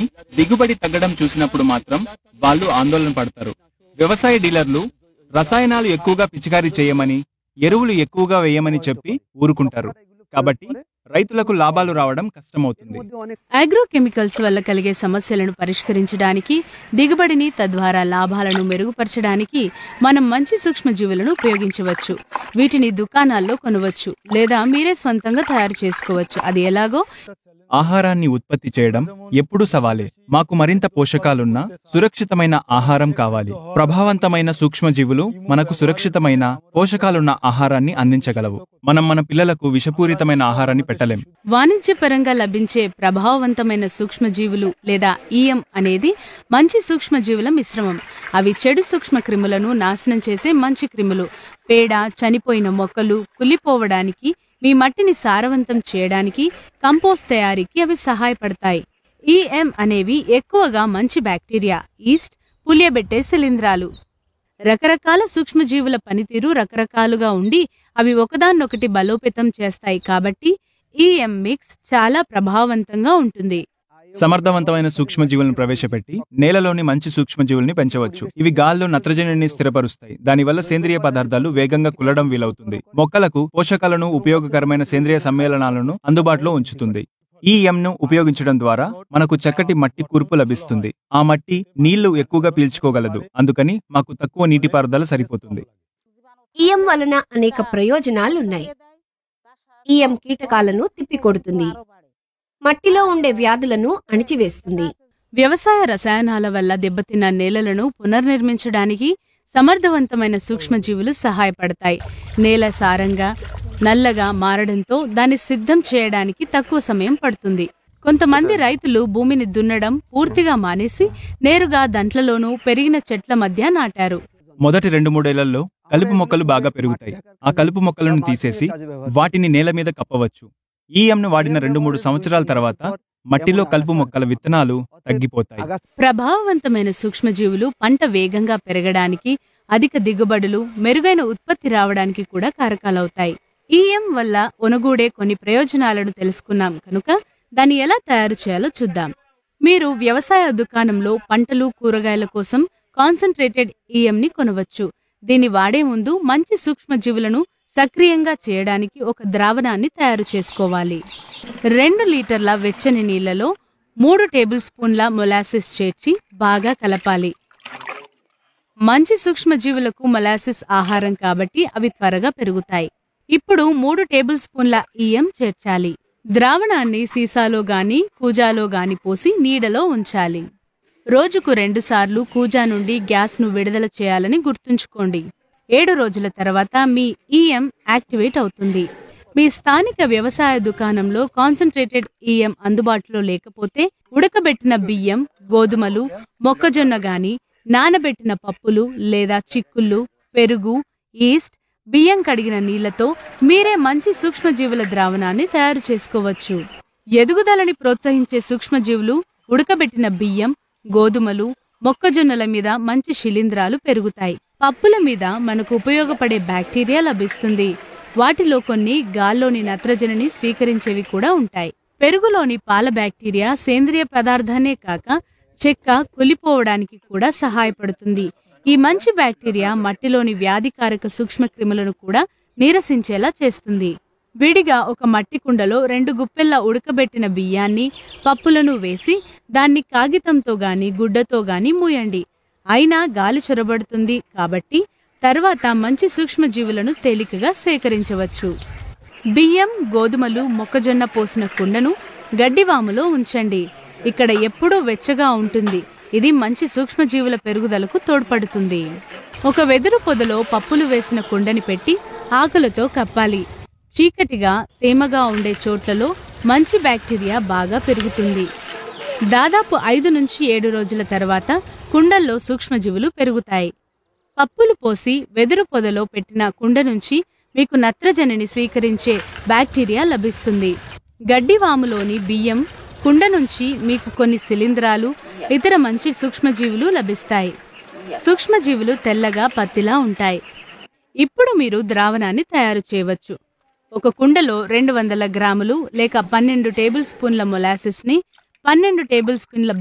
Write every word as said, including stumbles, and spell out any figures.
కానీ దిగుబడి తగ్గడం చూసినప్పుడు మాత్రం వాళ్ళు ఆందోళన పడతారు. వ్యవసాయ డీలర్లు రసాయనాలు ఎక్కువగా పిచికారీ చేయమని, ఎరువులు ఎక్కువగా వేయమని చెప్పి ఊరుకుంటారు. కాబట్టి రైతులకు లాభాలు రావడం కష్టమవుతుంది. అగ్రోకెమికల్స్ వల్ల కలిగే సమస్యలను పరిష్కరించడానికి, దిగుబడిని తద్వారా లాభాలను మెరుగుపరచడానికి మనం మంచి సూక్ష్మజీవులను ఉపయోగించవచ్చు. వీటిని దుకాణాల్లో కొనవచ్చు లేదా మీరే స్వంతంగా తయారు చేసుకోవచ్చు. అది ఎలాగో? ఆహారాన్ని ఉత్పత్తి చేయడం ఎప్పుడూ సవాలే. మాకు మరింత పోషకాలున్న సురక్షితమైన ఆహారం కావాలి. ప్రభావవంతమైన సూక్ష్మజీవులు మనకు సురక్షితమైన పోషకాలున్న ఆహారాన్ని అందించగలవు. మనం మన పిల్లలకు విషపూరితమైన ఆహారాన్ని పెట్టలేం. వాణిజ్యపరంగా లభించే ప్రభావవంతమైన సూక్ష్మజీవులు లేదా ఈఎం అనేది మంచి సూక్ష్మజీవుల మిశ్రమం. అవి చెడు సూక్ష్మ క్రిములను నాశనం చేసే మంచి క్రిములు. పేడ, చనిపోయిన మొక్కలు కుళ్ళిపోవడానికి, మీ మట్టిని సారవంతం చేయడానికి, కంపోస్ట్ తయారీకి అవి సహాయపడతాయి. ఈఎం అనేవి ఎక్కువగా మంచి బ్యాక్టీరియా, ఈస్ట్, పులియబెట్టే శిలీంధ్రాలు. రకరకాల సూక్ష్మజీవుల పనితీరు రకరకాలుగా ఉండి అవి ఒకదాన్నొకటి బలోపేతం చేస్తాయి. కాబట్టి ఈఎం మిక్స్ చాలా ప్రభావవంతంగా ఉంటుంది. సమర్థవంతమైన సూక్ష్మజీవులను ప్రవేశపెట్టి నేలలోని మంచి సూక్ష్మజీవుల్ని పెంచవచ్చు. ఇవి గాల్లో నత్రజనిని స్థిరపరుస్తాయి. దానివల్ల సేంద్రియ పదార్థాలు వేగంగా కుల్లడం వీలవుతుంది. మొక్కలకు పోషకాలను, ఉపయోగకరమైన సేంద్రియ సమ్మేళనాలను అందుబాటులో ఉంచుతుంది. ఈ ఎం ను ఉపయోగించడం ద్వారా మనకు చక్కటి మట్టి కూర్పు లభిస్తుంది. ఆ మట్టి నీళ్లు ఎక్కువగా పీల్చుకోగలదు. అందుకని మాకు తక్కువ నీటిపారుదల సరిపోతుంది. ఈఎం వలన అనేక ప్రయోజనాలున్నాయి. ఈఎం కీటకాలను తిప్పికొడుతుంది, మట్టిలో ఉండే వ్యాధులను అణిచివేస్తుంది. వ్యవసాయ రసాయనాల వల్ల దెబ్బతిన్న నేలలను పునర్నిర్మించడానికి సమర్థవంతమైన సూక్ష్మజీవులు సహాయపడతాయి. నేల సారంగా, నల్లగా మారడంతో దాన్ని సిద్ధం చేయడానికి తక్కువ సమయం పడుతుంది. కొంతమంది రైతులు భూమిని దున్నడం పూర్తిగా మానేసి నేరుగా దంట్లలోనూ పెరిగిన చెట్ల మధ్య నాటారు. మొదటి రెండు మూడేళ్లలో కలుపు మొక్కలు బాగా పెరుగుతాయి. ఆ కలుపు మొక్కలను తీసేసి వాటిని నేల మీద కప్పవచ్చు. ఈఎంను వాడిన రెండు మూడు సంవత్సరాల తర్వాత మట్టిలో కలుపు మొక్కల విత్తనాలు తగ్గిపోతాయి. ప్రభావవంతమైన సూక్ష్మజీవులు పంట వేగంగా పెరగడానికి, అధిక దిగుబడులు, మెరుగైన ఉత్పత్తి రావడానికి కూడా కారకాలవుతాయి. ఈఎం వల్ల ఒనగూడే కొన్ని ప్రయోజనాలను తెలుసుకున్నాం కనుక దాన్ని ఎలా తయారు చేయాలో చూద్దాం. మీరు వ్యవసాయ దుకాణంలో పంటలు, కూరగాయల కోసం కాన్సన్ట్రేటెడ్ ఈఎంని కొనవచ్చు. దీన్ని వాడే ముందు మంచి సూక్ష్మజీవులను సక్రియంగా చేయడానికి ఒక ద్రావణాన్ని తయారు చేసుకోవాలి. రెండు లీటర్ల వెచ్చని నీళ్లలో మూడు టేబుల్ స్పూన్ల మొలాసిస్ చేర్చి బాగా కలపాలి. మంచి సూక్ష్మజీవులకు మొలాసిస్ ఆహారం కాబట్టి అవి త్వరగా పెరుగుతాయి. ఇప్పుడు మూడు టేబుల్ స్పూన్ల ఈఎం చేర్చాలి. ద్రావణాన్ని సీసాలో గాని కూజాలో గాని పోసి నీడలో ఉంచాలి. రోజుకు రెండుసార్లు కూజా నుండి గ్యాస్ను విడుదల చేయాలని గుర్తుంచుకోండి. ఏడు రోజుల తర్వాత మీ ఈఎం యాక్టివేట్ అవుతుంది. మీ స్థానిక వ్యవసాయ దుకాణంలో కాన్సన్ట్రేటెడ్ ఈఎం అందుబాటులో లేకపోతే ఉడకబెట్టిన బియ్యం, గోధుమలు, మొక్కజొన్న గాని, నానబెట్టిన పప్పులు లేదా చిక్కుళ్ళు, పెరుగు, ఈస్ట్, బియ్యం కడిగిన నీళ్లతో మీరే మంచి సూక్ష్మజీవుల ద్రావణాన్ని తయారు చేసుకోవచ్చు. ఎదుగుదలని ప్రోత్సహించే సూక్ష్మజీవులు ఉడకబెట్టిన బియ్యం, గోధుమలు, మొక్కజొన్నల మీద మంచి శిలీంధ్రాలు పెరుగుతాయి. పప్పుల మీద మనకు ఉపయోగపడే బ్యాక్టీరియా లభిస్తుంది. వాటిలో కొన్ని గాల్లోని నత్రజనిని స్వీకరించేవి కూడా ఉంటాయి. పెరుగులోని పాల బ్యాక్టీరియా సేంద్రియ పదార్థాన్నే కాక చెక్క కులిపోవడానికి కూడా సహాయపడుతుంది. ఈ మంచి బ్యాక్టీరియా మట్టిలోని వ్యాధికారక సూక్ష్మక్రిములను కూడా నీరసించేలా చేస్తుంది. విడిగా ఒక మట్టి కుండలో రెండు గుప్పెళ్ల ఉడకబెట్టిన బియ్యాన్ని, పప్పులను వేసి దాన్ని కాగితంతో గాని గుడ్డతో గాని మూయండి. అయినా గాలి చొరబడుతుంది కాబట్టి తర్వాత మంచి సూక్ష్మజీవులను తేలికగా సేకరించవచ్చు. బియ్యం, గోధుమలు, మొక్కజొన్న పోసిన కుండను గడ్డివాములో ఉంచండి. ఇక్కడ ఎప్పుడూ వెచ్చగా ఉంటుంది. ఇది మంచి సూక్ష్మజీవుల పెరుగుదలకు తోడ్పడుతుంది. ఒక వెదురు పొదలో పప్పులు వేసిన కుండని పెట్టి ఆకులతో కప్పాలి. చీకటిగా, తేమగా ఉండే చోట్లలో మంచి బ్యాక్టీరియా బాగా పెరుగుతుంది. దాదాపు ఐదు నుంచి ఏడు రోజుల తర్వాత కుండల్లో సూక్ష్మజీవులు పెరుగుతాయి. పప్పులు పోసి వెదురు పొదలో పెట్టిన కుండ నుంచి మీకు నత్రజనిని స్వీకరించే బ్యాక్టీరియా లభిస్తుంది. గడ్డివాములోని బియ్యం కుండ నుంచి మీకు కొన్ని శిలీంధ్రాలు, ఇతర మంచి సూక్ష్మజీవులు లభిస్తాయి. సూక్ష్మజీవులు తెల్లగా పత్తిలా ఉంటాయి. ఇప్పుడు మీరు ద్రావణాన్ని తయారు చేయవచ్చు. ఒక కుండలో రెండు వందల గ్రాములు లేక పన్నెండు టేబుల్ స్పూన్ల మొలాసిస్ ని, పన్నెండు టేబుల్ స్పూన్ల